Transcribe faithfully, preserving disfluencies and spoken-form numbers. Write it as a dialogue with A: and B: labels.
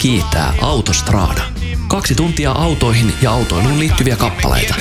A: kiittää Autostrada. Kaksi tuntia autoihin ja autoiluun liittyviä kappaleita.